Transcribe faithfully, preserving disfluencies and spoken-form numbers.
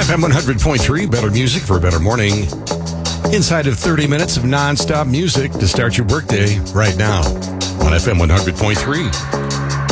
F M one hundred point three, better music for a better morning. Inside of thirty minutes of non-stop music to start your workday right now on F M one hundred point three.